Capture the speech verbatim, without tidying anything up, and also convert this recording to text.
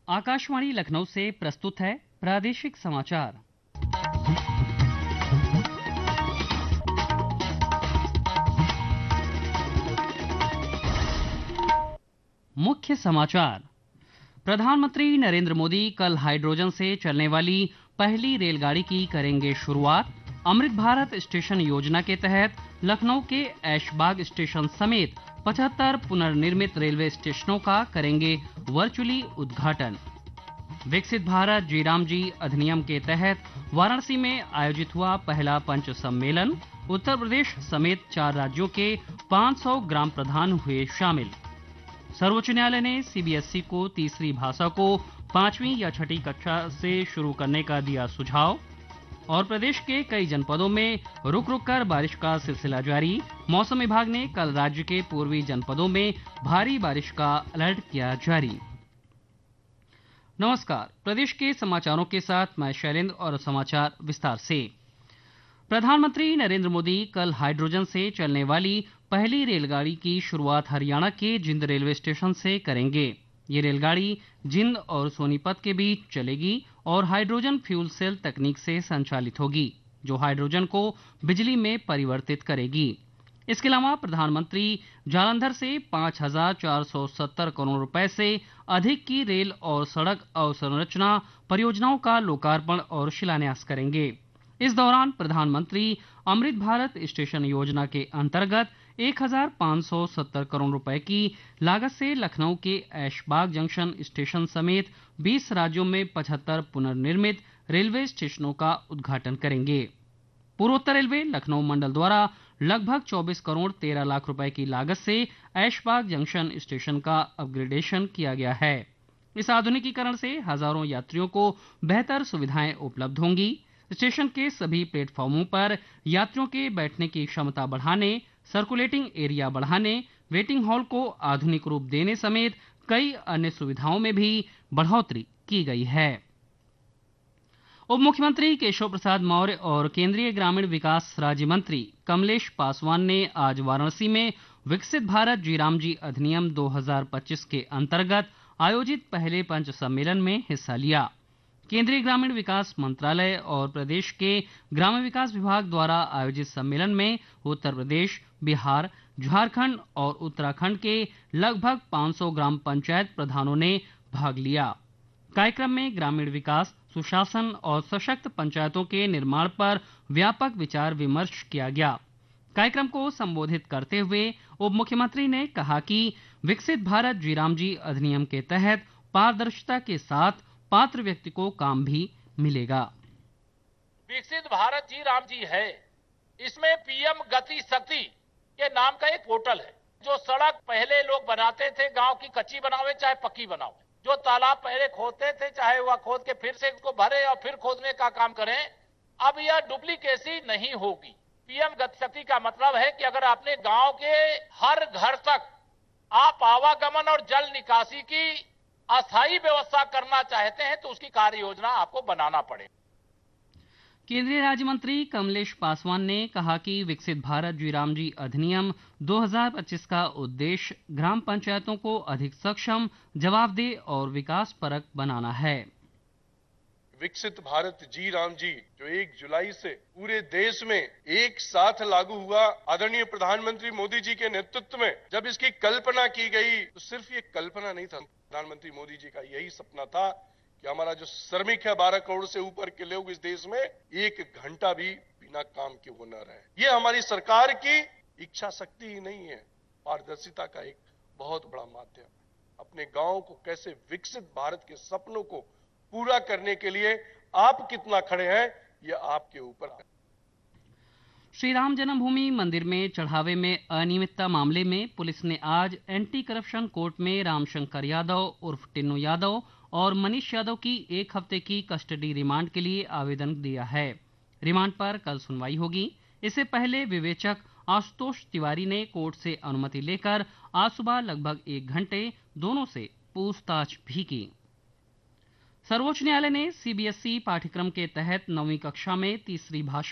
आकाशवाणी लखनऊ से प्रस्तुत है प्रादेशिक समाचार। मुख्य समाचार। प्रधानमंत्री नरेंद्र मोदी कल हाइड्रोजन से चलने वाली पहली रेलगाड़ी की करेंगे शुरुआत। अमृत भारत स्टेशन योजना के तहत लखनऊ के ऐशबाग स्टेशन समेत पचहत्तर पुनर्निर्मित रेलवे स्टेशनों का करेंगे वर्चुअली उद्घाटन। विकसित भारत जी राम जी अधिनियम के तहत वाराणसी में आयोजित हुआ पहला पंच सम्मेलन। उत्तर प्रदेश समेत चार राज्यों के पाँच सौ ग्राम प्रधान हुए शामिल। सर्वोच्च न्यायालय ने सीबीएसई को तीसरी भाषा को पांचवी या छठी कक्षा से शुरू करने का दिया सुझाव। और प्रदेश के कई जनपदों में रुक रुक कर बारिश का सिलसिला जारी। मौसम विभाग ने कल राज्य के पूर्वी जनपदों में भारी बारिश का अलर्ट किया जारी। नमस्कार, प्रदेश के समाचारों के साथ मैं शैलेंद्र और समाचार विस्तार से। प्रधानमंत्री नरेंद्र मोदी कल हाइड्रोजन से चलने वाली पहली रेलगाड़ी की शुरुआत हरियाणा के जिंद रेलवे स्टेशन से करेंगे। ये रेलगाड़ी जिंद और सोनीपत के बीच चलेगी और हाइड्रोजन फ्यूल सेल तकनीक से संचालित होगी, जो हाइड्रोजन को बिजली में परिवर्तित करेगी। इसके अलावा प्रधानमंत्री जालंधर से पाँच हजार चार सौ सत्तर करोड़ रुपए से अधिक की रेल और सड़क अवसंरचना परियोजनाओं का लोकार्पण और शिलान्यास करेंगे। इस दौरान प्रधानमंत्री अमृत भारत स्टेशन योजना के अंतर्गत एक हजार पाँच सौ सत्तर करोड़ रुपए की लागत से लखनऊ के ऐशबाग जंक्शन स्टेशन समेत बीस राज्यों में पचहत्तर पुनर्निर्मित रेलवे स्टेशनों का उद्घाटन करेंगे। पूर्वोत्तर रेलवे लखनऊ मंडल द्वारा लगभग चौबीस करोड़ तेरह लाख रुपए की लागत से ऐशबाग जंक्शन स्टेशन का अपग्रेडेशन किया गया है। इस आधुनिकीकरण से हजारों यात्रियों को बेहतर सुविधाएं उपलब्ध होंगी। स्टेशन के सभी प्लेटफॉर्मों पर यात्रियों के बैठने की क्षमता बढ़ाने, सर्कुलेटिंग एरिया बढ़ाने, वेटिंग हॉल को आधुनिक रूप देने समेत कई अन्य सुविधाओं में भी बढ़ोतरी की गई है। उप मुख्यमंत्री केशव प्रसाद मौर्य और केंद्रीय ग्रामीण विकास राज्य मंत्री कमलेश पासवान ने आज वाराणसी में विकसित भारत जी राम जी अधिनियम दो हजार पच्चीस के अंतर्गत आयोजित पहले पंच सम्मेलन में हिस्सा लिया। केंद्रीय ग्रामीण विकास मंत्रालय और प्रदेश के ग्राम्य विकास विभाग द्वारा आयोजित सम्मेलन में उत्तर प्रदेश, बिहार, झारखंड और उत्तराखंड के लगभग पाँच सौ ग्राम पंचायत प्रधानों ने भाग लिया। कार्यक्रम में ग्रामीण विकास, सुशासन और सशक्त पंचायतों के निर्माण पर व्यापक विचार विमर्श किया गया। कार्यक्रम को संबोधित करते हुए उप मुख्यमंत्री ने कहा कि विकसित भारत जी राम जी अधिनियम के तहत पारदर्शिता के साथ पात्र व्यक्ति को काम भी मिलेगा। विकसित भारत जी राम जी है, इसमें पीएम गति शक्ति के नाम का एक पोर्टल है। जो सड़क पहले लोग बनाते थे, गांव की कच्ची बनावे चाहे पक्की बनावे, जो तालाब पहले खोदते थे चाहे वह खोद के फिर से उसको भरे और फिर खोदने का काम करें, अब यह डुप्लीकेसी नहीं होगी। पीएम गति शक्ति का मतलब है कि अगर आपने गांव के हर घर तक आप आवागमन और जल निकासी की अस्थायी व्यवस्था करना चाहते हैं तो उसकी कार्य योजना आपको बनाना पड़ेगा। केंद्रीय राज्य मंत्री कमलेश पासवान ने कहा कि विकसित भारत जी राम जी अधिनियम दो हजार पच्चीस का उद्देश्य ग्राम पंचायतों को अधिक सक्षम, जवाबदेह और विकास परक बनाना है। विकसित भारत जी राम जी जो एक जुलाई से पूरे देश में एक साथ लागू हुआ, आदरणीय प्रधानमंत्री मोदी जी के नेतृत्व में जब इसकी कल्पना की गई तो सिर्फ ये कल्पना नहीं था। प्रधानमंत्री मोदी जी का यही सपना था कि हमारा जो श्रमिक है बारह करोड़ से ऊपर के लोग इस देश में एक घंटा भी बिना काम के वो न रहे। ये हमारी सरकार की इच्छा शक्ति ही नहीं है, पारदर्शिता का एक बहुत बड़ा माध्यम। अपने गांव को कैसे विकसित भारत के सपनों को पूरा करने के लिए आप कितना खड़े हैं, यह आपके ऊपर है। श्री राम जन्मभूमि मंदिर में चढ़ावे में अनियमितता मामले में पुलिस ने आज एंटी करप्शन कोर्ट में रामशंकर यादव उर्फ टिन्नू यादव और मनीष यादव की एक हफ्ते की कस्टडी रिमांड के लिए आवेदन दिया है। रिमांड पर कल सुनवाई होगी। इससे पहले विवेचक आशुतोष तिवारी ने कोर्ट से अनुमति लेकर आज सुबह लगभग एक घंटे दोनों से पूछताछ भी की। सर्वोच्च न्यायालय ने सीबीएसई पाठ्यक्रम के तहत नौवीं कक्षा में तीसरी भाषा